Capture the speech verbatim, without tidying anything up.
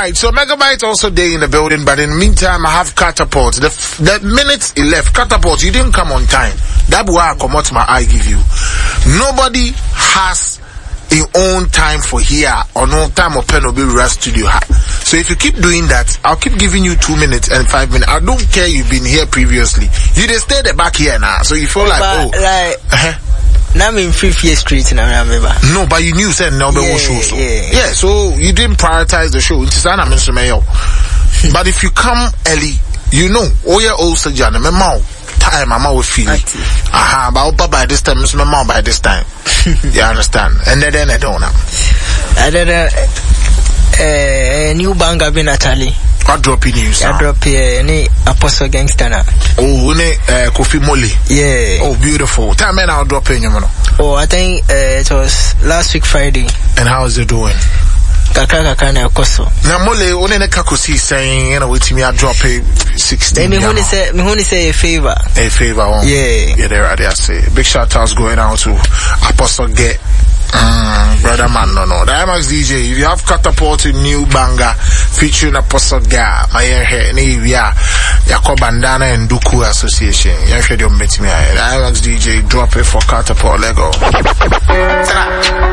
right, so Megabyte also day in the building, but in the meantime, I have Catapult. The, the minutes he left, Catapult, you didn't come on time. That's why I come out my eye give you. Nobody has a own time for here or no time of pen or be rest studio. So if you keep doing that, I'll keep giving you two minutes and five minutes. I don't care you've been here previously. You just stay back here now, so you feel like, but, oh, like, uh-huh. Now I'm in Fifth Year Street and I remember. No, but you knew said no yeah, show. So. Yeah. yeah, so you didn't prioritize the show. But if you come early, you know, oh yeah, also Jana, my mouth time, I'm always feeling. Aha, but by this time, it's my mouth by this time. You understand? And then, then I don't know. I did a, a new banger been Natalie. I drop in news. I drop here any Apostle Gangster now. Oh, ne uh, Kofi Moli. Yeah. Oh, beautiful. Tell me now, drop in, you know. Oh, I think uh, it was last week Friday. And how is it doing? Kaka kaka na koso. Na Mole, one ne kakosi saying, you know, with me I drop a sixteen. Me huni say, me huni say a favor. A favor. Oh. Yeah. Yeah, there, there. I say. Big shout outs going out to Apostle Get. Mm, brother man, no, no. The I M A X D J, if you have Catapult a new banger featuring Apostle Ga, my hair, yeah, Yako Bandana and Duku Association. You should have met me. The I M A X D J, drop it for Catapult, Lego.